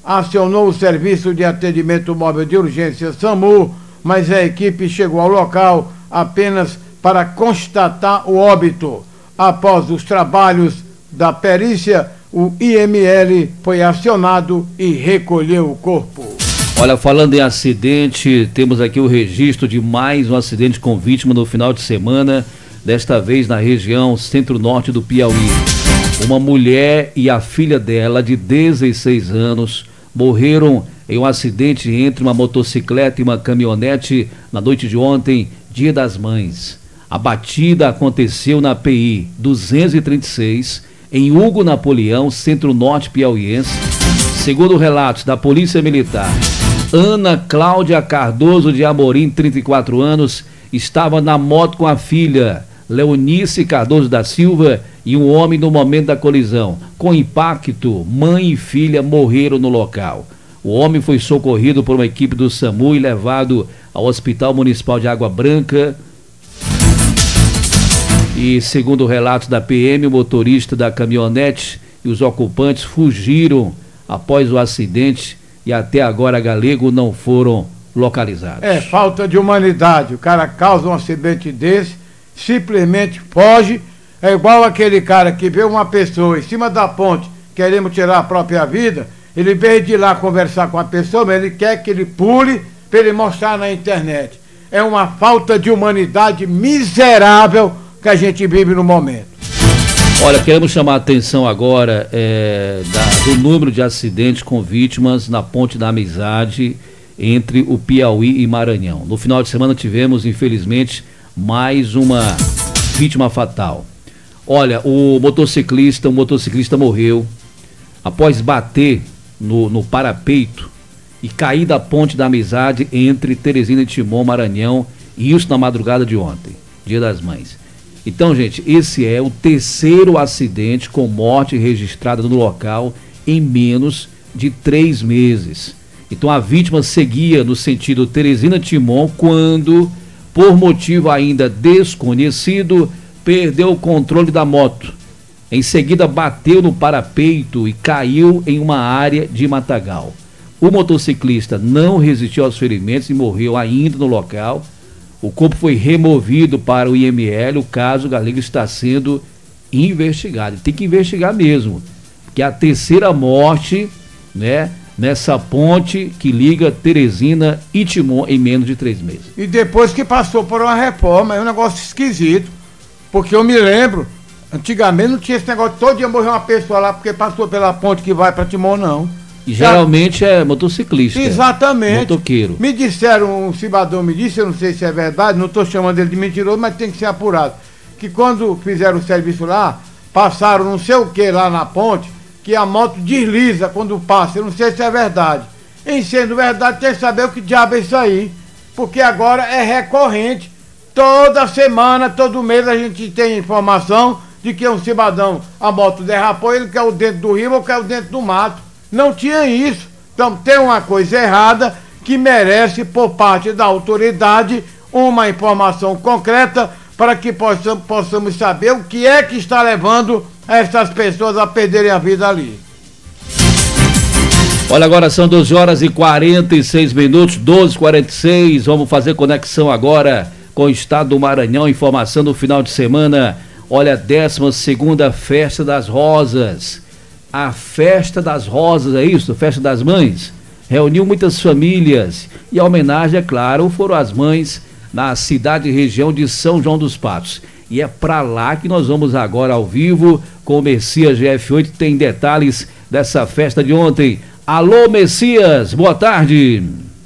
acionou o Serviço de Atendimento Móvel de Urgência SAMU, mas a equipe chegou ao local apenas para constatar o óbito. Após os trabalhos da perícia, o IML foi acionado e recolheu o corpo. Olha, falando em acidente, temos aqui o registro de mais um acidente com vítima no final de semana, desta vez na região centro-norte do Piauí. Uma mulher e a filha dela, de 16 anos, morreram em um acidente entre uma motocicleta e uma caminhonete na noite de ontem, Dia das Mães. A batida aconteceu na PI 236, em Hugo Napoleão, centro-norte piauiense. Segundo relatos da Polícia Militar, Ana Cláudia Cardoso de Amorim, 34 anos, estava na moto com a filha, Leonice Cardoso da Silva, e um homem no momento da colisão. Com impacto, mãe e filha morreram no local. O homem foi socorrido por uma equipe do SAMU e levado ao Hospital Municipal de Água Branca. E segundo relatos da PM, o motorista da caminhonete e os ocupantes fugiram após o acidente e até agora, Galego, não foram localizados. É falta de humanidade. O cara causa um acidente desse, simplesmente foge. É igual aquele cara que vê uma pessoa em cima da ponte querendo tirar a própria vida. Ele, em vez de ir lá conversar com a pessoa, mas ele quer que ele pule para ele mostrar na internet. É uma falta de humanidade miserável que a gente vive no momento. Olha, queremos chamar a atenção agora do número de acidentes com vítimas na Ponte da Amizade entre o Piauí e Maranhão. No final de semana tivemos, infelizmente, mais uma vítima fatal. Olha, um motociclista morreu após bater no parapeito e cair da Ponte da Amizade entre Teresina e Timon, Maranhão, e isso na madrugada de ontem, Dia das Mães. Então, gente, esse é o terceiro acidente com morte registrada no local em menos de 3 meses. Então, a vítima seguia no sentido Teresina-Timon quando, por motivo ainda desconhecido, perdeu o controle da moto. Em seguida, bateu no parapeito e caiu em uma área de matagal. O motociclista não resistiu aos ferimentos e morreu ainda no local. O corpo foi removido para o IML. O caso, Galego, está sendo investigado. Tem que investigar mesmo, porque é a terceira morte, né, nessa ponte que liga Teresina e Timon em menos de 3 meses. E depois que passou por uma reforma, é um negócio esquisito, porque eu me lembro, antigamente não tinha esse negócio, todo dia morreu uma pessoa lá porque passou pela ponte que vai para Timon, não. E geralmente é motociclista. Exatamente. Motoqueiro. Me disseram, um cidadão me disse, eu não sei se é verdade, não estou chamando ele de mentiroso, mas tem que ser apurado, que quando fizeram o serviço lá, passaram não sei o que lá na ponte, que a moto desliza quando passa. Eu não sei se é verdade. Em sendo verdade, tem que saber o que diabo é isso aí, porque agora é recorrente. Toda semana, todo mês a gente tem informação de que um cidadão, a moto derrapou, ele caiu dentro do rio ou caiu dentro do mato. Não tinha isso. Então tem uma coisa errada que merece, por parte da autoridade, uma informação concreta para que possamos saber o que é que está levando essas pessoas a perderem a vida ali. Olha, agora são 12h46, 12h46. Vamos fazer conexão agora com o estado do Maranhão. Informação do final de semana. Olha, 12ª Festa das Rosas. A Festa das Rosas, é isso? Festa das Mães. Reuniu muitas famílias e a homenagem, é claro, foram as mães na cidade e região de São João dos Patos. E é para lá que nós vamos agora ao vivo com o Messias GF8, tem detalhes dessa festa de ontem. Alô, Messias, boa tarde.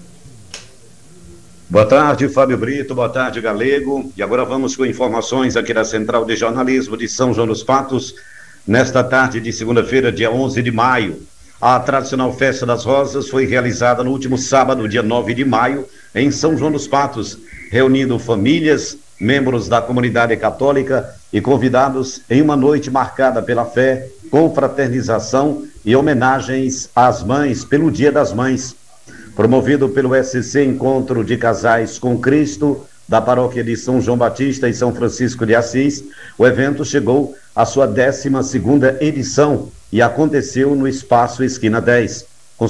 Boa tarde, Fábio Brito, boa tarde, Galego. E agora vamos com informações aqui da Central de Jornalismo de São João dos Patos. Nesta tarde de segunda-feira, dia 11 de maio, a tradicional Festa das Rosas foi realizada no último sábado, dia 9 de maio, em São João dos Patos, reunindo famílias, membros da comunidade católica e convidados em uma noite marcada pela fé, confraternização e homenagens às mães pelo Dia das Mães. Promovido pelo SC Encontro de Casais com Cristo, da paróquia de São João Batista e São Francisco de Assis, o evento chegou à sua 12ª edição e aconteceu no Espaço Esquina 10.